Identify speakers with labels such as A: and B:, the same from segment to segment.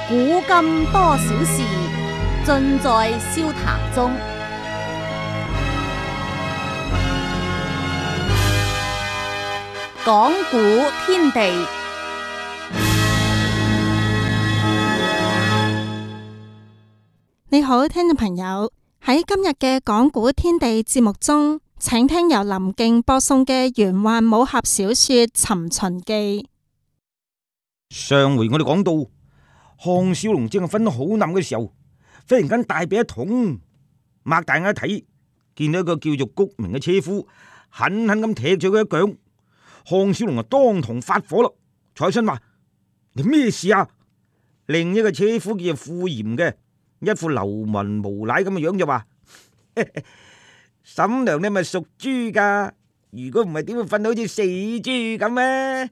A: 古今多少事，盡在笑談中。講古天地，
B: 你好，聽眾朋友，喺今日嘅講古天地節目中，請聽由林敬播送嘅玄幻武俠小說《尋秦記》。
C: 上回我哋講到，項少龍正係瞓得好冧嘅時候，忽然間大髀一痛，擘大眼一睇，見到一個叫做谷明嘅車夫，狠狠咁踢咗佢一腳。項少龍啊，當堂發火啦，坐起身話：你咩事啊？另一個車夫叫做傅炎嘅，一副流氓無賴咁嘅樣就話：嬸娘你咪屬豬噶？如果唔係，點會瞓到好似死豬咁啊？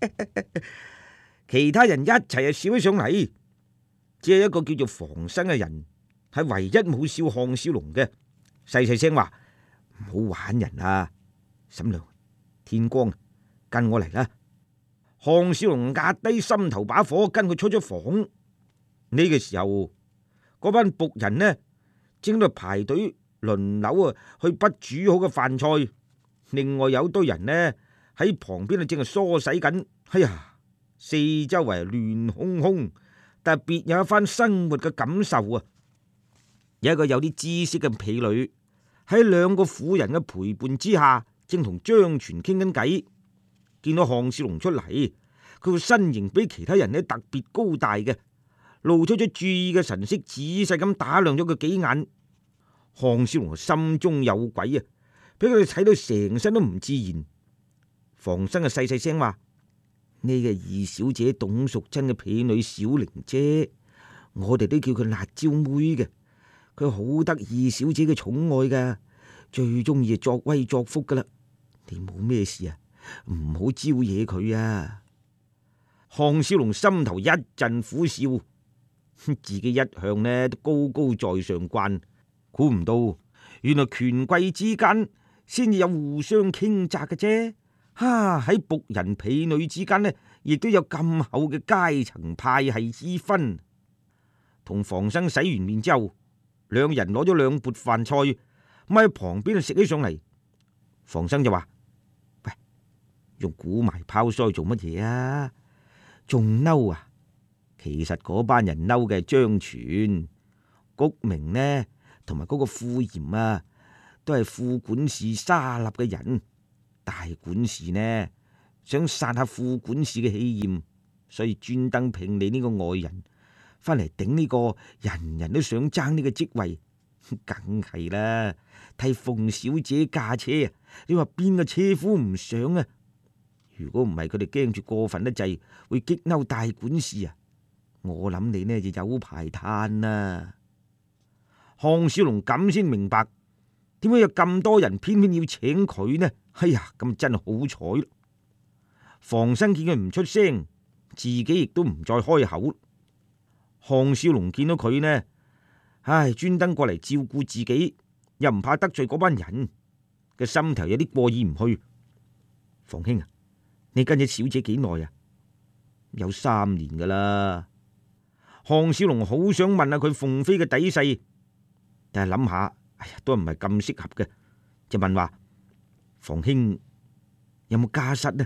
C: 其他人一齊啊笑起上嚟，只係一個叫做房生嘅人係唯一冇笑項少龍嘅，細細聲話：唔好玩人啊，嬸娘，天光，跟我嚟啦！項少龍壓低心頭把火，跟佢出咗房。呢個時候，嗰班僕人呢正喺度排隊輪流啊去滗煮好嘅飯菜，另外有堆人呢喺旁邊啊正係梳洗緊。哎呀，四周圍亂哄哄，但係別有一番生活嘅感受啊！有一個有啲知識嘅婢女喺兩個婦人嘅陪伴之下，正同張全傾緊偈。見到項少龍出嚟，佢個身形比其他人呢特別高大嘅，露出咗注意嘅神色，仔細咁打量咗佢幾眼。項少龍心中有鬼啊，俾佢哋睇到成身都唔自然。房生啊細細聲話：呢個二小姐董淑珍嘅婢女小玲姐，我哋都叫佢辣椒妹嘅。佢好得二小姐嘅寵愛噶，最中意作威作福噶啦。你冇咩事啊？唔好招惹佢啊！項少龍心頭一陣苦笑，自己一向呢都高高在上慣，估唔到原來權貴之間先至有互相傾軋嘅啫。喺僕人婢女之間呢，亦都有咁厚嘅階層派系之分。同房生洗完面之後，兩人攞咗兩缽飯菜，咁喺旁邊食起上嚟。房生就話：用古埋泡腮做乜嘢啊？仲嬲啊？其實嗰班人嬲嘅係張全、谷明呢，同埋嗰個傅炎啊，都係副管事沙立嘅人。大管事呢想殺下副管事嘅氣焰，所以專登聘你呢個外人翻嚟頂呢個人人都想爭呢個職位，梗係啦。替鳳小姐駕車啊，你話邊個車夫唔想啊？如果唔係佢哋驚住過分得滯，會激嬲大管事啊！我諗你呢就有排嘆啦。項少龍咁先明白，點解有咁多人偏偏要請佢呢？哎呀，咁真係好彩。房生見佢唔出聲，自己亦都唔再開口。項少龍見到佢呢，專登過嚟照顧自己，又唔怕得罪嗰班人，嘅心頭有啲過意唔去。房兄啊，你跟咗小姐幾耐啊？有3年噶啦。項少龍好想問下佢鳳飛嘅底細，但係諗下，都唔係咁適合嘅，就問話：房兄有冇家室呢？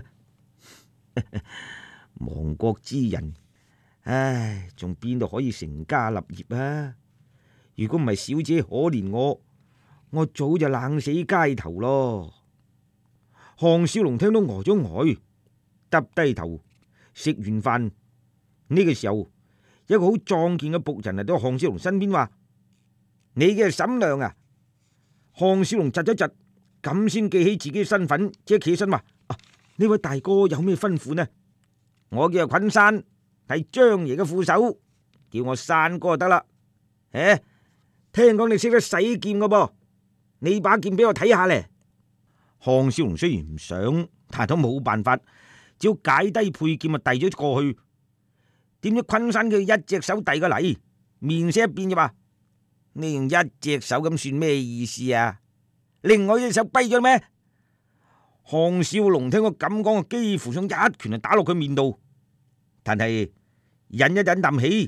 C: 亡國之人，仲邊度可以成家立業啊？如果唔係小姐可憐我早就冷死街頭咯。項少龍聽到呆咗呆，耷低頭食完飯。呢個時候，一個好壯健嘅僕人嚟到項少龍身邊話：你嘅嬸娘啊！項少龍窒咗窒，咁先記起自己嘅身份，即刻起身話：呢位大哥有咩吩咐呢？我叫做昆山，係張爺嘅副手，叫我山哥就得啦。聽講你識得使劍㗎噃，你把劍俾我睇下咧。項少龍雖然唔想，但都冇辦法，只要解低佩劍啊，遞咗過去。點知昆山佢一隻手遞過嚟，面色一變就話：你用一隻手咁算咩意思啊？另外一隻手跛咗咩？項少龍聽我咁講，幾乎想一拳就打落佢面度，但係忍一忍啖氣，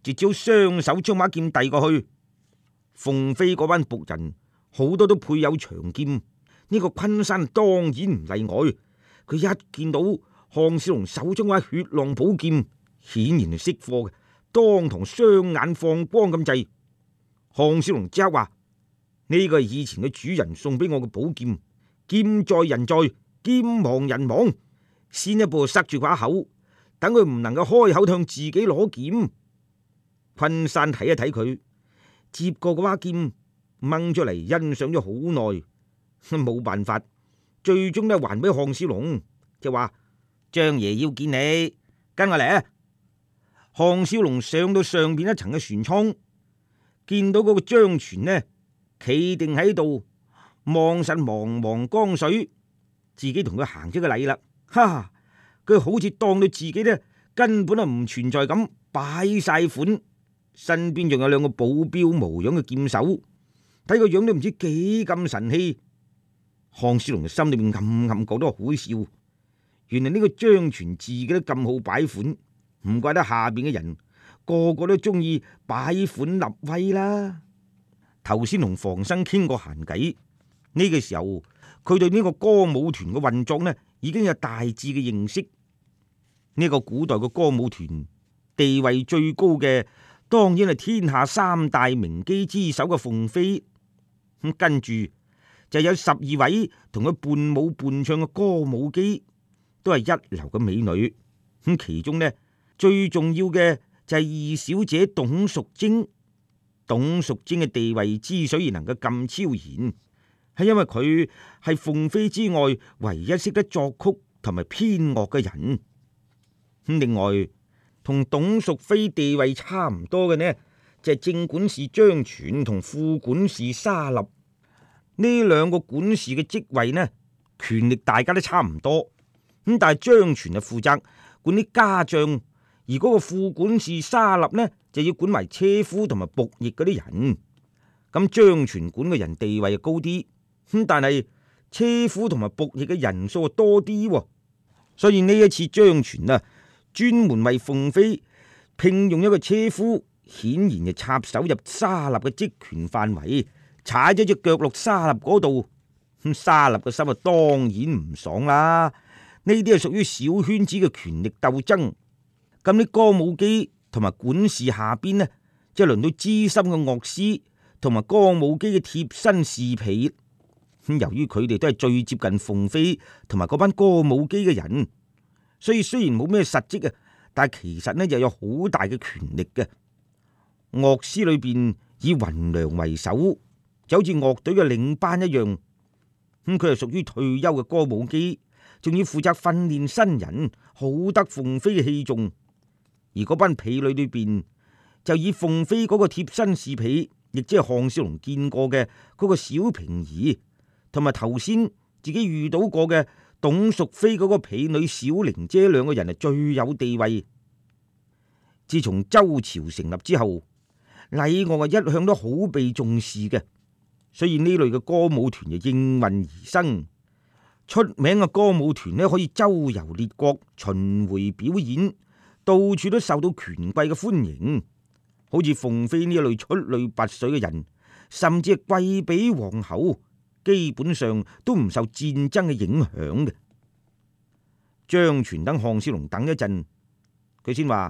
C: 就只好雙手將把劍遞過去。鳳飛嗰班僕人好多都配有長劍，呢個昆山當然唔例外。佢一見到項少龍手中把血浪寶劍，顯然係識貨嘅，當堂雙眼放光咁滯。項少龍即刻話：呢個係以前嘅主人送俾我嘅寶劍，劍在人在，劍亡人亡。先一步塞住把口，等佢唔能夠開口向自己攞劍。昆山睇一睇佢，接過嗰把劍掹出嚟，欣賞咗好耐，冇辦法，最終都還俾項少龍，就話：張爺要見你，跟我嚟啊！項少龍上到上邊一層嘅船艙，見到嗰個張全呢，企定喺度望實茫茫江水，自己同佢行咗個禮啦。哈！佢好似當到自己呢根本就唔存在咁，擺晒款，身邊仲有兩個保鏢模樣嘅劍手，睇個樣都唔知幾咁神氣。項少龍嘅心裏面暗暗覺得好笑，原來呢個張全自己都咁好擺款，唔怪得下邊嘅人個個都中意擺款立威啦。頭先同房生傾過閒偈，呢個時候佢對呢個歌舞團嘅運作呢已經有大致嘅認識。呢個古代嘅歌舞團地位最高嘅，當然係天下三大名姬之首嘅鳳飛。咁跟住就有12位同佢伴舞伴唱嘅歌舞姬，都係一流嘅美女。咁其中呢最重要嘅就係二小姐董淑貞。董淑貞嘅地位之所以能夠咁超然，係因為佢係鳳飛之外唯一識得作曲同埋編樂嘅人。另外同董淑妃地位差唔多嘅呢，就係正管事張全同副管事沙立。呢兩個管事嘅職位呢，權力大家都差唔多。咁但係張全係負責管啲家將，而嗰個副管事沙立呢，就要管埋車夫同埋僕役嗰啲人。咁張全管嘅人地位就高啲，咁但係車夫同埋僕役嘅人數多啲。所以呢一次張全啊，專門為鳳飛聘用一個車夫，顯然就插手入沙立嘅職權範圍，踩咗隻腳落沙立嗰度。咁沙立嘅心啊，當然唔爽啦。呢啲係屬於小圈子嘅權力鬥爭。咁啲歌舞伎同埋管事下邊呢，即係輪到資深嘅樂師同埋歌舞伎嘅貼身侍婢。咁由於佢哋都係最接近鳳飛同埋嗰班歌舞伎嘅人，所以雖然冇咩實職啊，但係其實呢又有好大嘅權力嘅。樂師裏邊以雲良為首，就好似樂隊嘅領班一樣。咁佢係屬於退休嘅歌舞伎，仲要負責訓練新人，好得鳳飛嘅器重。而嗰班婢女裏邊就以鳳飛嗰個貼身侍婢，亦即係項少龍見過嘅嗰個小平兒，同埋頭先自己遇到過嘅董淑妃嗰個婢女小玲姐，兩個人係最有地位。自從周朝成立之後，禮樂一向都好被重視嘅，所以呢類嘅歌舞團就應運而生。出名嘅歌舞團呢，可以周遊列國，巡迴表演，到處都受到權貴嘅歡迎。好似鳳飛呢一類出類拔萃嘅人，甚至係貴比皇后，基本上都唔受戰爭嘅影響嘅。張全等項少龍等一陣，佢先話：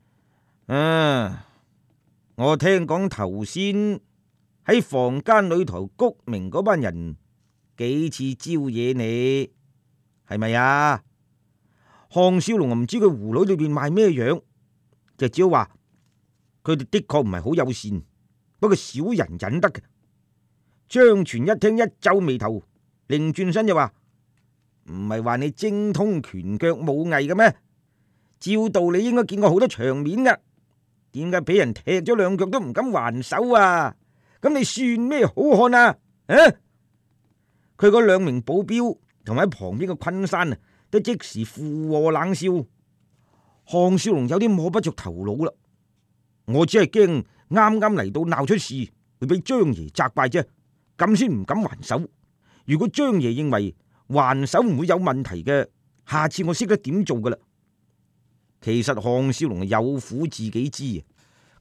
C: 我聽講頭先喺房間裏頭谷明嗰班人幾次招惹你，係咪啊？項少龍唔知佢葫蘆裏邊賣咩樣，就只好話佢哋的確唔係好友善，不過小人忍得嘅。張全一聽一皺眉頭，擰轉身就話：唔係話你精通拳腳武藝嘅咩？照道理應該見過好多場面噶，點解俾人踢咗兩腳都唔敢還手啊？咁你算咩好漢啊？佢嗰兩名保鏢同埋喺旁邊嘅昆山啊，都即時附和冷笑。項少龍有啲摸不着頭腦啦。我只係驚啱啱嚟到鬧出事，會俾張爺責怪啫，咁先唔敢還手。如果張爺認為還手唔會有問題嘅，下次我識得點做噶啦。其實項少龍有苦自己知啊，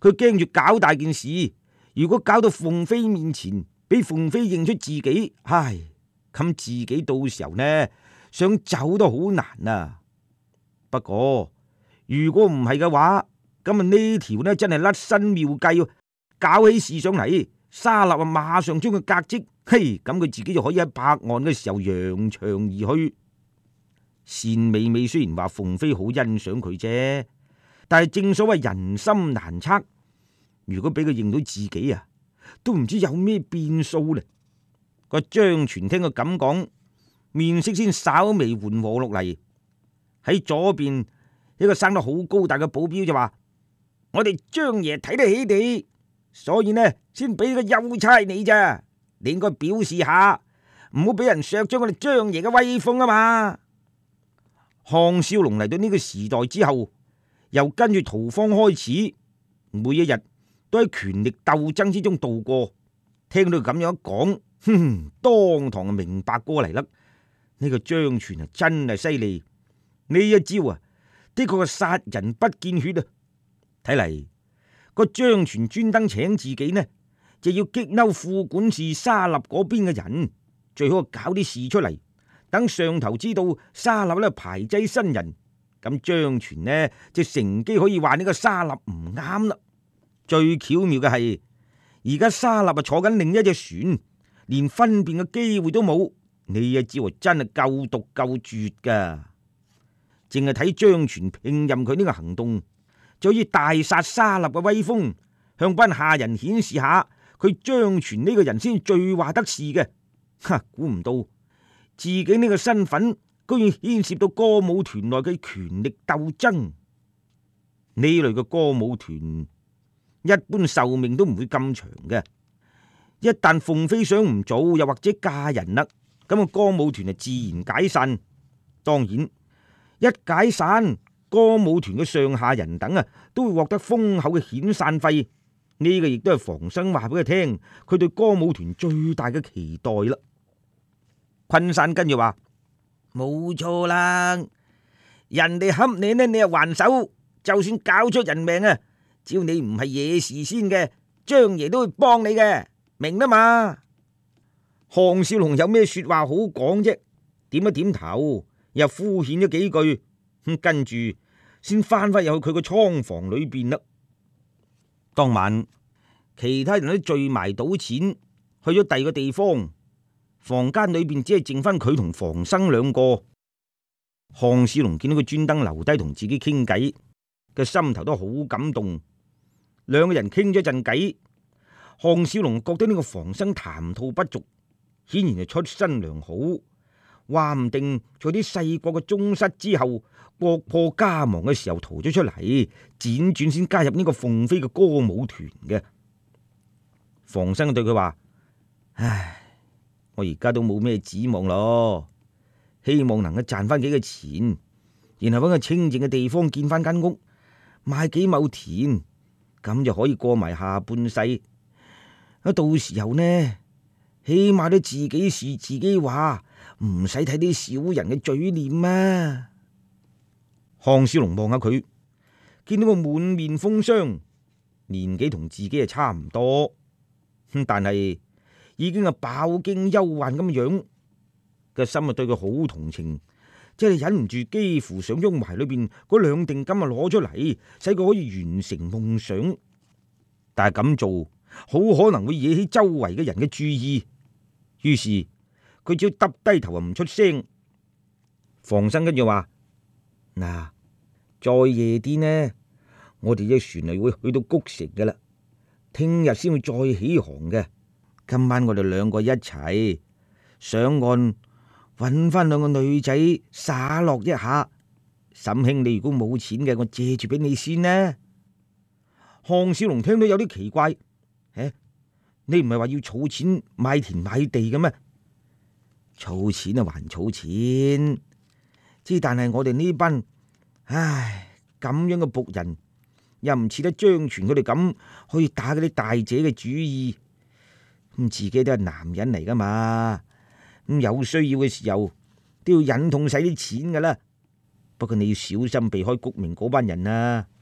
C: 佢驚住搞大件事，如果搞到鳳飛面前，俾鳳飛認出自己，唉，咁自己到時候呢，想走都好難啊。不過如果唔係嘅話，咁啊呢條呢真係甩身妙計，搞起事上嚟，沙訥啊馬上將佢革職，嘿，咁佢自己就可以喺拍案嘅時候揚長而去。單美美雖然話鳳飛好欣賞佢啫，但係正所謂人心難測，如果俾佢認到自己啊，都唔知有咩變數咧。個張全聽佢咁講，面色先稍微緩和落嚟。喺左邊一個生得好高大嘅保鏢就話：我哋張爺睇得起你，所以呢先俾個優差你咋，你應該表示下，唔好俾人削咗我哋張爺嘅威風啊嘛。項少龍嚟到呢個時代之後，又跟住屠方開始，每一日都喺權力鬥爭之中度過。聽到佢咁樣一講，當堂就明白過嚟啦。呢個張全啊真係犀利，呢一招啊的確係殺人不見血啊。睇嚟個張全專登請自己呢，就要激嬲副管事沙訥嗰邊嘅人，最好搞啲事出嚟，等上頭知道沙訥咧排擠新人，咁張全呢就乘機可以話呢個沙訥唔啱啦。最巧妙嘅係，而家沙訥啊坐緊另一隻船，連分辨嘅機會都冇。呢一招真係夠毒夠絕噶，淨係睇張全聘任佢呢個行動，就可以大殺沙訥嘅威風，向班下人顯示下佢張全呢個人先最話得事嘅。估唔到自己呢個身份居然牽涉到歌舞團內嘅權力鬥爭。呢類嘅歌舞團一般壽命都唔會咁長嘅，一旦鳳飛想唔做，又或者嫁人啦，咁個歌舞團就自然解散。當然一解散，歌舞團嘅上下人等啊，都會獲得豐厚嘅遣散費。呢個亦都係房生話俾佢聽，佢對歌舞團最大嘅期待啦。昆山跟住話：冇錯啦，人哋恰你呢，你又還手，就算搞出人命啊，只要你唔係惹事先嘅，張爺都會幫你嘅，明啦嘛。項少龍有咩說話好講啫？點一點頭，又敷衍咗幾句，跟住先翻返入去佢個倉房裏邊啦。當晚其他人都聚埋賭錢，去咗第二個地方，房間裏邊只係剩翻佢同房生兩個。項少龍見到佢專登留低同自己傾偈，個心頭都好感動。兩個人傾咗陣偈，項少龍覺得呢個房生談吐不俗，顯然係出身良好，話唔定在啲細國嘅宗室之後，國破家亡嘅時候逃咗出嚟，輾轉先加入呢個鳳飛嘅歌舞團嘅。房生對佢話：唉，我而家都冇咩指望咯，希望能夠賺翻幾個錢，然後揾個清靜嘅地方建翻間屋，買幾畝田，咁就可以過埋下半世。到時候呢，起碼都自己事自己話，唔使睇啲小人嘅嘴臉啊。項少龍望下佢，見到個滿面風霜，年紀同自己係差唔多，但係已經係飽經憂患咁樣，個心啊對佢好同情，即係忍唔住幾乎想將懷裏邊嗰兩錠金啊攞出嚟，使佢可以完成夢想。但係咁做好可能會惹起周圍嘅人嘅注意，於是佢只要耷低頭啊唔出聲。房生跟住話：嗱，再夜啲呢，我哋隻船係會去到谷城嘅啦，聽日先會再起航嘅。今晚我哋兩個一齊上岸，搵翻兩個女仔灑落一下。沈兄，你如果冇錢嘅，我借住俾你先呢。項少龍聽到有啲奇怪，你唔係話要儲錢買田買地嘅咩？儲錢啊還儲錢，之但係我哋呢班咁樣嘅僕人，又唔似得張全佢哋咁可以打嗰啲大姐嘅主意。咁自己都係男人嚟噶嘛，咁有需要嘅時候都要忍痛使啲錢噶啦。不過你要小心避開谷明嗰班人啊，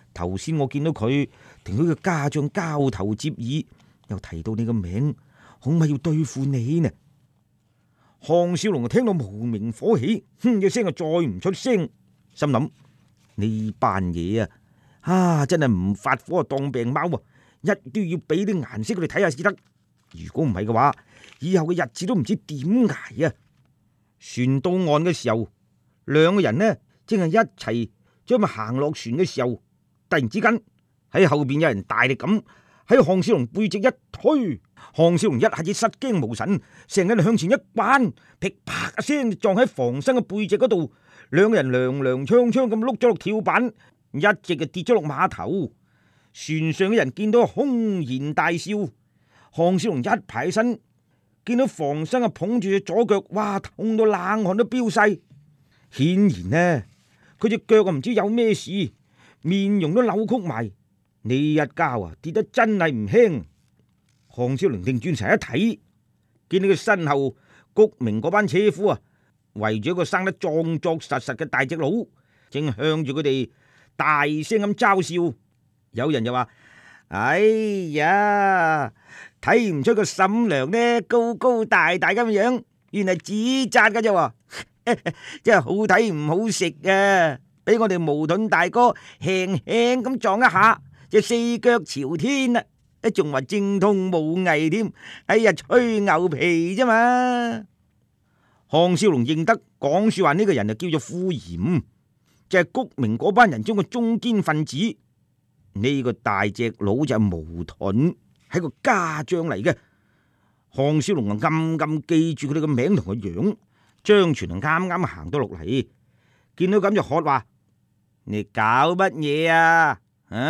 C: 頭先我見到佢同佢嘅家將交頭接耳，又提到你個名，恐怕要對付你呢。項少龍聽到無名火起，哼一聲就再唔出聲，心諗呢班嘢真係唔發火當病貓啊！一都要俾啲顏色佢哋睇下先得。如果唔係嘅話，以後嘅日子都唔知點捱啊！船到岸嘅時候，兩個人呢正係一齊將佢行落船嘅時候，突然之間喺後邊有人大力咁喺項少龍背脊一推，項少龍一下子失驚無神，成個人向前一彎，噼啪一聲撞喺房生嘅背脊嗰度，兩個人踉踉蹌蹌咁碌咗落跳板，一直就跌咗落碼頭。船上嘅人見到空然大笑，項少龍一排起身，見到房生捧住隻左腳，哇，痛到冷汗都飆晒，顯然呢佢隻腳唔知有咩事，面容都扭曲埋。呢一跤跌得真係唔輕。項少龍定轉頭一睇，見到佢身後谷明嗰班車夫圍住一個生得壯壯實實嘅大隻佬，正向住佢哋大聲咁嘲笑。有人又話：哎呀，睇唔出個嬸娘呢高高大大咁樣，原來紙紮㗎啫，真係好睇唔好食啊！俾我哋毛盾大哥輕輕咁撞一下，就四腳朝天啦，仲話精通武藝添。哎呀，吹牛皮啫嘛！項少龍認得講說話呢個人就叫做傅炎，就係谷明嗰班人中嘅中堅分子。呢個大隻佬就係毛盾，係個家將嚟嘅。項少龍暗暗記住佢哋個名同個樣。張全啱啱行到落嚟，見到咁就喝話：你搞乜嘢啊？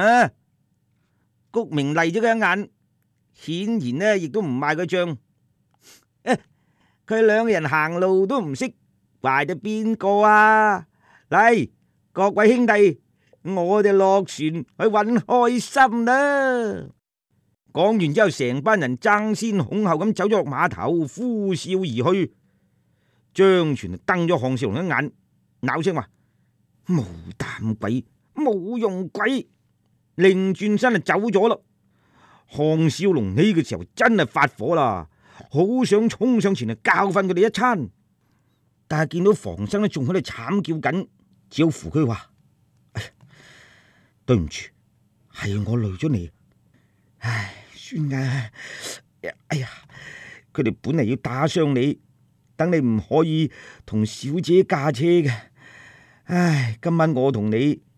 C: 谷明嚟咗佢一眼，顯然呢亦都唔賣佢賬。佢兩個人行路都唔識，怪得邊個啊？嚟，各位兄弟，我哋落船去搵開心啦！講完之後，成班人爭先恐後咁走咗落碼頭，呼嘯而去。張全瞪咗項少龍一眼，鬧聲話：冇膽鬼，冇用鬼，擰轉身就走咗啦。項少龍呢個時候真係發火啦，好想衝上前嚟教訓佢哋一餐，但係見到房生仲喺度慘叫緊，只好扶佢話：對唔住，係我累咗你。唉，算啦。哎呀，佢哋本嚟要打傷你，等你唔可以同小姐駕車嘅。唉，今晚我同你